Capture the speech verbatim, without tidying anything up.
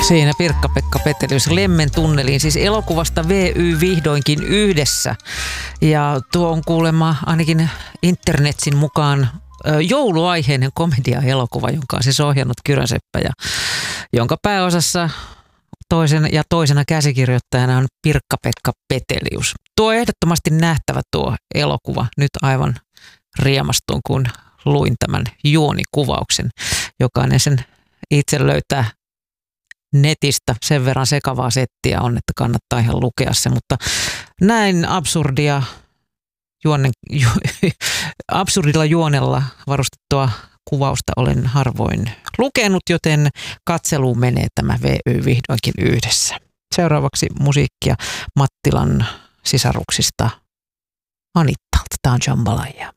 Siinä Pirkka-Pekka Petelius Lemmen tunneliin, siis elokuvasta V Y vihdoinkin yhdessä. Ja tuo on kuulemma ainakin internetsin mukaan jouluaiheinen komedia-elokuva, jonka on siis ohjannut Kyrön Seppä ja jonka pääosassa toisen ja toisena käsikirjoittajana on Pirkka-Pekka Petelius. Tuo ehdottomasti nähtävä tuo elokuva. Nyt aivan riemastuin, kun luin tämän juonikuvauksen. Jokainen sen itse löytää netistä, sen verran sekavaa settiä on, että kannattaa ihan lukea se, mutta näin absurdia juonen, ju, absurdilla juonella varustettua kuvausta olen harvoin lukenut, joten katseluun menee tämä V Y vihdoinkin yhdessä. Seuraavaksi musiikkia Mattilan sisaruksista Anittalta. Tämä on Jambalaya.